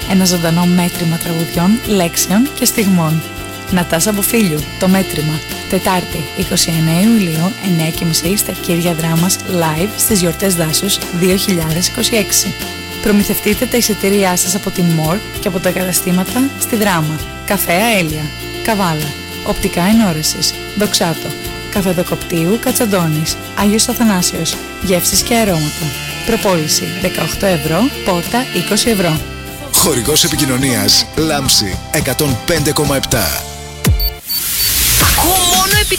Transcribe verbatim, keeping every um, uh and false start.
Ένα ζωντανό μέτρημα τραγουδιών, λέξεων και στιγμών. Νατάσα Μποφίλιου, το μέτρημα. Τετάρτη, εικοστή ενάτη Ιουλίου, εννιά και μισή στα Κύρια Δράμας live στις γιορτές Δάσους δύο χιλιάδες είκοσι έξι. Προμηθευτείτε τα εισιτήριά σας από την Μορ και από τα καταστήματα στη Δράμα. Καφέ Αέλια, Καβάλα, Οπτικά Ενόρεσης, Δοξάτο, Καφεδοκοπτίου Κατσαντώνης, Άγιος Αθανάσιος, Γεύσεις και αρώματα. Προπόληση δεκαοκτώ ευρώ, πόρτα είκοσι ευρώ. Χορηγός επικοινωνίας Λάμψη εκατόν πέντε κόμμα επτά.